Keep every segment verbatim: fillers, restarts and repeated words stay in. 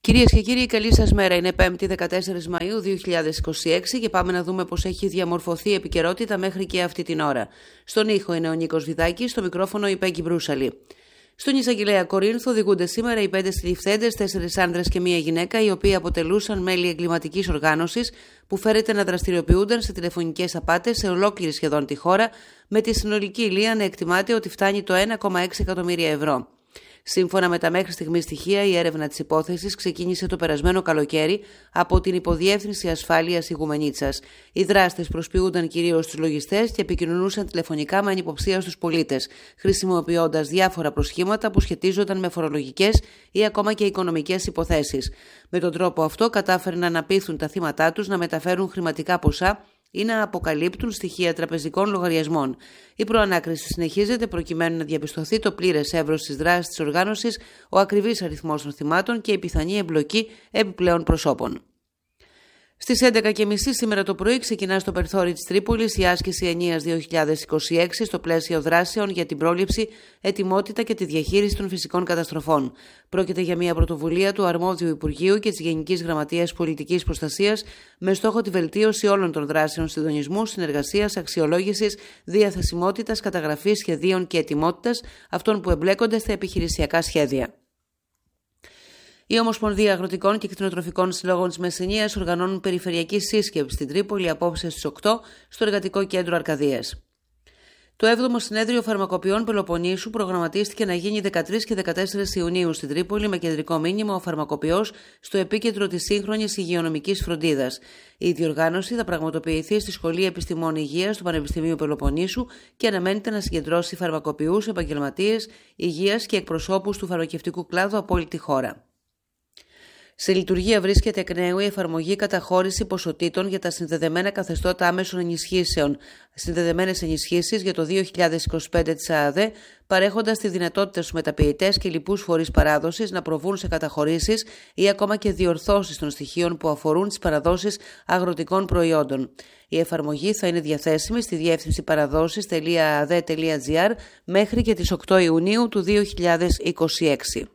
Κυρίες και κύριοι, καλή σας μέρα. Είναι πέμπτη δεκατέσσερις Μαΐου δύο χιλιάδες είκοσι έξι και πάμε να δούμε πώς έχει διαμορφωθεί η επικαιρότητα μέχρι και αυτή την ώρα. Στον ήχο είναι ο Νίκος Βιδάκης, στο μικρόφωνο η Πέγκη Μπρούσαλη. Στον εισαγγελέα Κορίνθου οδηγούνται σήμερα οι πέντε συλληφθέντες, τέσσερις άνδρες και μία γυναίκα, οι οποίοι αποτελούσαν μέλη εγκληματικής οργάνωσης που φέρεται να δραστηριοποιούνταν σε τηλεφωνικές απάτες σε ολόκληρη σχεδόν τη χώρα, με τη συνολική ηλία να εκτιμάται ότι φτάνει το ένα κόμμα έξι εκατομμύρια ευρώ. Σύμφωνα με τα μέχρι στιγμή στοιχεία, η έρευνα της υπόθεσης ξεκίνησε το περασμένο καλοκαίρι από την Υποδιεύθυνση Ασφάλειας Ιγουμενίτσας. Οι δράστες προσποιούνταν κυρίως τους λογιστές και επικοινωνούσαν τηλεφωνικά με ανυποψία στους πολίτες, χρησιμοποιώντας διάφορα προσχήματα που σχετίζονταν με φορολογικές ή ακόμα και οικονομικές υποθέσεις. Με τον τρόπο αυτό κατάφεραν να αναπείθουν τα θύματά τους να μεταφέρουν χρηματικά ποσά ή να αποκαλύπτουν στοιχεία τραπεζικών λογαριασμών. Η προανάκριση συνεχίζεται προκειμένου να διαπιστωθεί το πλήρες εύρος της δράσης της οργάνωσης, ο ακριβής αριθμός των θυμάτων και η πιθανή εμπλοκή επιπλέον προσώπων. Στις έντεκα και μισή σήμερα το πρωί ξεκινά στο περιθώρι της Τρίπολης η άσκηση Ενίας δύο χιλιάδες είκοσι έξι στο πλαίσιο δράσεων για την πρόληψη, ετοιμότητα και τη διαχείριση των φυσικών καταστροφών. Πρόκειται για μια πρωτοβουλία του αρμόδιου Υπουργείου και της Γενικής Γραμματείας Πολιτικής Προστασίας με στόχο τη βελτίωση όλων των δράσεων συντονισμού, συνεργασίας, αξιολόγησης, διαθεσιμότητας, καταγραφής σχεδίων και ετοιμότητας αυτών που εμπλέκονται στα επιχειρησιακά σχέδια. Η Ομοσπονδία Αγροτικών και Κτηνοτροφικών Συλλόγων της Μεσσηνίας οργανώνουν περιφερειακή σύσκεψη στην Τρίπολη απόψε στις οκτώ στο Εργατικό Κέντρο Αρκαδίας. Το έβδομο Συνέδριο Φαρμακοποιών Πελοποννήσου προγραμματίστηκε να γίνει δεκατρείς και δεκατέσσερις Ιουνίου στην Τρίπολη με κεντρικό μήνυμα ο φαρμακοποιός στο επίκεντρο της σύγχρονης υγειονομικής φροντίδας. Η διοργάνωση θα πραγματοποιηθεί στη Σχολή Επιστημών Υγείας του Πανεπιστημίου Πελοποννήσου και αναμένεται να συγκεντρώσει φαρμακοποιούς, επαγγελματίες υγείας και εκπροσώπους του φαρμακευτικού κλάδου από όλη τη χώρα. Σε λειτουργία βρίσκεται εκ νέου η εφαρμογή καταχώρηση ποσοτήτων για τα συνδεδεμένα καθεστώτα άμεσων ενισχύσεων, συνδεδεμένες ενισχύσεις για το δύο χιλιάδες είκοσι πέντε της ΑΑΔΕ, παρέχοντας τη δυνατότητα στους μεταποιητές και λοιπούς φορείς παράδοσης να προβούν σε καταχωρήσεις ή ακόμα και διορθώσεις των στοιχείων που αφορούν τις παραδόσεις αγροτικών προϊόντων. Η εφαρμογή θα είναι διαθέσιμη στη διεύθυνση παραδόσεις τελεία a d e τελεία g r μέχρι και τις οκτώ Ιουνίου του δύο χιλιάδες είκοσι έξι.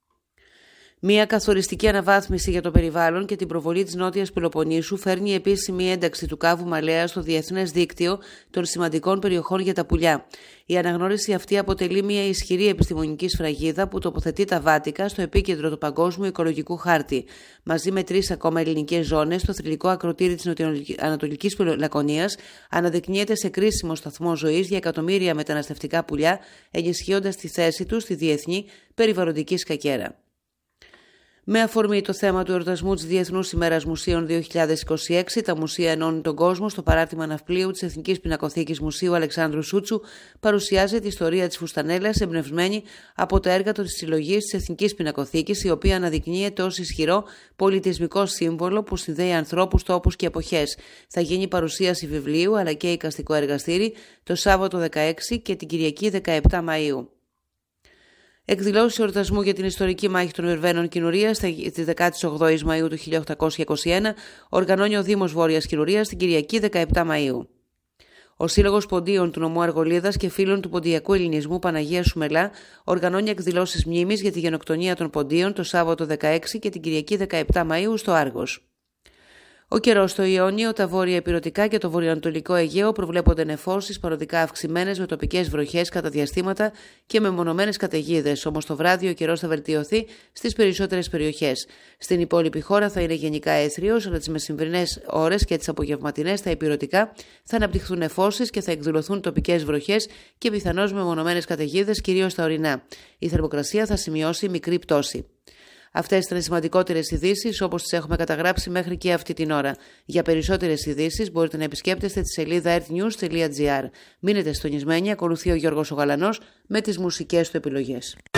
Μια καθοριστική αναβάθμιση για το περιβάλλον και την προβολή της Νότιας Πελοποννήσου φέρνει η επίσημη ένταξη του κάβου Μαλέα στο Διεθνές Δίκτυο των Σημαντικών Περιοχών για τα Πουλιά. Η αναγνώριση αυτή αποτελεί μια ισχυρή επιστημονική σφραγίδα που τοποθετεί τα Βάτικα στο επίκεντρο του Παγκόσμιου Οικολογικού Χάρτη. Μαζί με τρεις ακόμα ελληνικές ζώνες, το θρυλικό ακροτήρι της Ανατολικής Λακωνίας αναδεικνύεται σε κρίσιμο σταθμό ζωής για εκατομμύρια μεταναστευτικά πουλιά, ενισχύοντας τη θέση του στη διεθνή περιβαλλοντική σκακέρα. Με αφορμή το θέμα του εορτασμού της Διεθνούς ημέρας Μουσείων δύο χιλιάδες είκοσι έξι, τα μουσεία ενώνουν τον κόσμο στο παράρτημα ναυπλίου της Εθνικής Πινακοθήκης Μουσείου Αλεξάνδρου Σούτσου. Παρουσιάζεται η ιστορία της φουστανέλας εμπνευσμένη από τα έργα της συλλογής της Εθνικής Πινακοθήκης, η οποία αναδεικνύεται ως ισχυρό πολιτισμικό σύμβολο που συνδέει ανθρώπους, τόπους και εποχές. Θα γίνει παρουσίαση βιβλίου αλλά και εικαστικό εργαστήρι το Σάββατο δεκαέξι και την Κυριακή δεκαεπτά Μαΐου. Εκδηλώσεις εορτασμού για την ιστορική μάχη των Βερβαίνων Κοινουρίας τη δεκάτη όγδοη Μαΐου του χίλια οκτακόσια είκοσι ένα οργανώνει ο Δήμος Βόρειας Κοινουρίας την Κυριακή δεκαεπτά Μαΐου. Ο Σύλλογος Ποντίων του νομού Αργολίδας και φίλων του Ποντιακού Ελληνισμού Παναγία Σουμελά οργανώνει εκδηλώσεις μνήμης για τη γενοκτονία των Ποντίων το Σάββατο δεκαέξι και την Κυριακή δεκαεπτά Μαΐου στο Άργος. Ο καιρός στο Ιόνιο, τα βόρεια ηπειρωτικά και το βορειοανατολικό Αιγαίο προβλέπονται νεφώσεις παροδικά αυξημένες με τοπικές βροχές κατά διαστήματα και με μονομένες καταιγίδες. Όμως το βράδυ ο καιρός θα βελτιωθεί στις περισσότερες περιοχές. Στην υπόλοιπη χώρα θα είναι γενικά έθριος, αλλά τις μεσημβρινές ώρες και τις απογευματινές στα ηπειρωτικά θα αναπτυχθούν νεφώσεις και θα εκδηλωθούν τοπικές βροχές και πιθανώς με μονομένες καταιγίδες, κυρίως στα ορεινά. Η θερμοκρασία θα σημειώσει μικρή πτώση. Αυτές ήταν οι σημαντικότερες ειδήσεις όπως τις έχουμε καταγράψει μέχρι και αυτή την ώρα. Για περισσότερες ειδήσεις μπορείτε να επισκέπτεστε τη σελίδα earthnews τελεία gr. Μείνετε συντονισμένοι, ακολουθεί ο Γιώργος ο Γαλανός με τις μουσικές του επιλογές.